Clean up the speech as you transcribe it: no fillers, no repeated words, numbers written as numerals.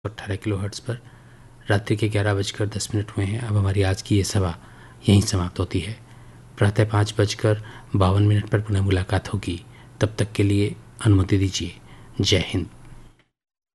18 kilohertz पर रात्रि के 11:10 हुए हैं। अब हमारी आज की ये सभा यहीं समाप्त होती है। प्रातः 5:52 पर पुनः मुलाकात होगी। तब तक के लिए अनुमति दीजिए। जय हिंद।